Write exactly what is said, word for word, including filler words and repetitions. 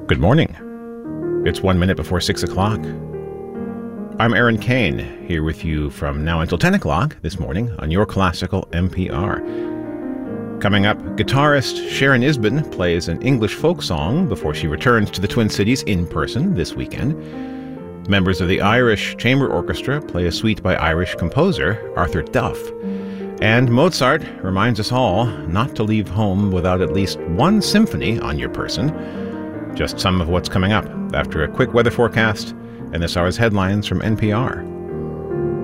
Good morning. It's one minute before six o'clock. I'm Aaron Kane, here with you from now until ten o'clock this morning on Your Classical N P R. Coming up, guitarist Sharon Isbin plays an English folk song before she returns to the Twin Cities in person this weekend. Members of the Irish Chamber Orchestra play a suite by Irish composer Arthur Duff. And Mozart reminds us all not to leave home without at least one symphony on your person. Just some of what's coming up after a quick weather forecast and this hour's headlines from N P R.